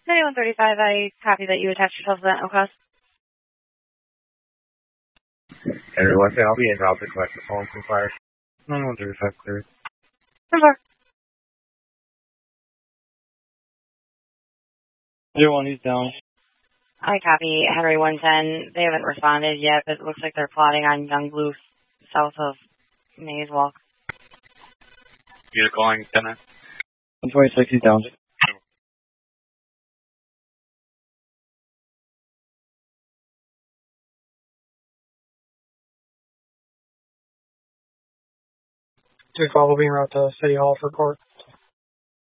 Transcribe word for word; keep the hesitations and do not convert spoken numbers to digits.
ninety-one thirty-five, I copy that you attached yourself to that request. Everyone say I'll be in route to collect the phone from fire. ninety-one thirty-five cleared. Number. Zero one, he's down. I copy Henry one ten. They haven't responded yet, but it looks like they're plotting on Young Blue south of Maze Walk. You're calling Lieutenant? one twenty-six, he's down. two twelve will be en route to City Hall for court.